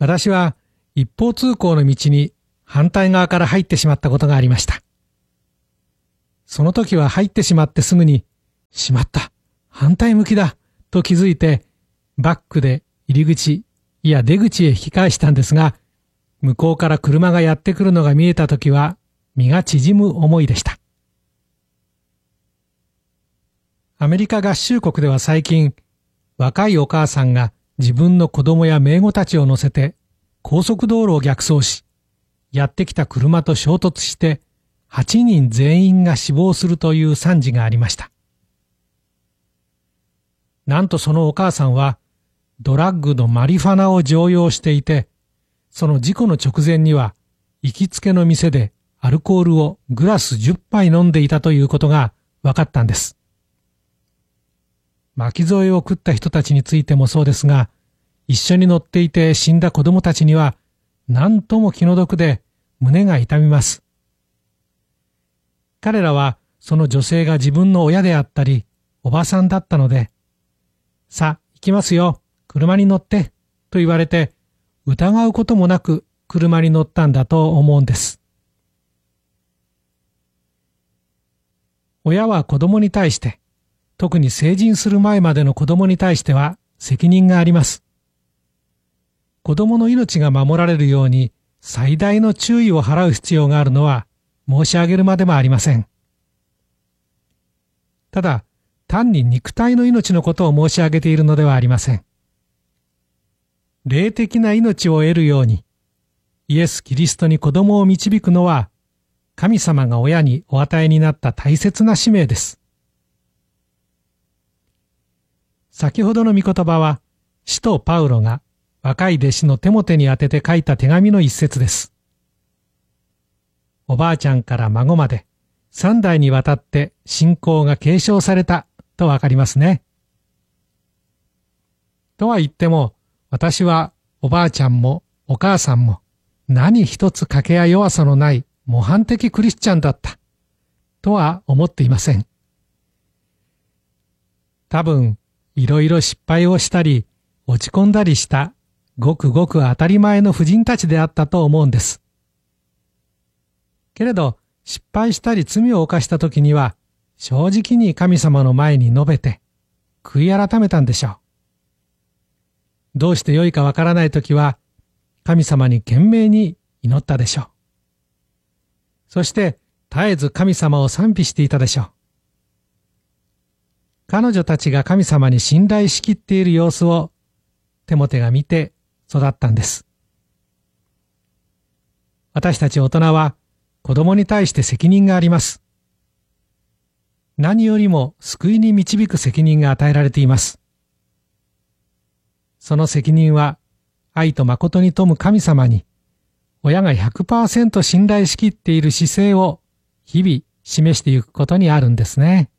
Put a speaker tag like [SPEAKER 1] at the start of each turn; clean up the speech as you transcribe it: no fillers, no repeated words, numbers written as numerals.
[SPEAKER 1] 私は一方通行の道に反対側から入ってしまったことがありました。その時は入ってしまってすぐに、しまった、反対向きだ、と気づいて、バックで入り口、いや出口へ引き返したんですが、向こうから車がやってくるのが見えた時は、身が縮む思いでした。アメリカ合衆国では最近、若いお母さんが自分の子供や姪子たちを乗せて高速道路を逆走し、やってきた車と衝突して8人全員が死亡するという惨事がありました。なんとそのお母さんはドラッグのマリファナを常用していて、その事故の直前には行きつけの店でアルコールをグラス10杯飲んでいたということが分かったんです。巻き添えを食った人たちについてもそうですが、一緒に乗っていて死んだ子供たちには何とも気の毒で胸が痛みます。彼らはその女性が自分の親であったりおばさんだったので、さあ行きますよ、車に乗ってと言われて疑うこともなく車に乗ったんだと思うんです。親は子供に対して、特に成人する前までの子供に対しては責任があります。子供の命が守られるように最大の注意を払う必要があるのは申し上げるまでもありません。ただ、単に肉体の命のことを申し上げているのではありません。霊的な命を得るように、イエス・キリストに子供を導くのは、神様が親にお与えになった大切な使命です。先ほどの御言葉は、使徒パウロが若い弟子のテモテに宛てて書いた手紙の一節です。おばあちゃんから孫まで3代にわたって信仰が継承されたとわかりますね。とは言っても、私はおばあちゃんもお母さんも何一つ賭けや弱さのない模範的クリスチャンだったとは思っていません。多分いろいろ失敗をしたり落ち込んだりしたごくごく当たり前の婦人たちであったと思うんです。けれど失敗したり罪を犯したときには正直に神様の前に述べて悔い改めたんでしょう。どうしてよいかわからないときは神様に懸命に祈ったでしょう。そして絶えず神様を賛美していたでしょう。彼女たちが神様に信頼しきっている様子をテモテが見て育ったんです。私たち大人は子供に対して責任があります。何よりも救いに導く責任が与えられています。その責任は愛と誠に富む神様に親が 100% 信頼しきっている姿勢を日々示していくことにあるんですね。